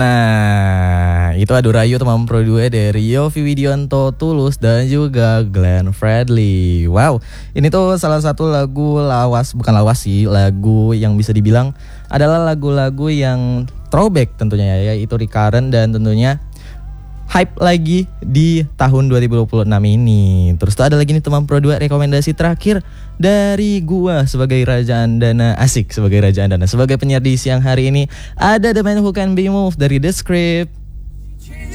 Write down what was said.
Nah, itu Adu Rayu teman pro 2 dari Yovie Widianto, Tulus, dan juga Glenn Fredly. Wow, ini tuh salah satu lagu lawas, bukan lawas sih, lagu yang bisa dibilang adalah lagu-lagu yang throwback tentunya ya, yaitu recurrent dan tentunya hype lagi di tahun 2026 ini. Terus tuh ada lagi nih teman pro 2 rekomendasi terakhir dari gua sebagai Raja Andana, asik sebagai Raja Andana. Sebagai penyiar di siang hari ini ada The Man Who Can Be Moved dari The Script.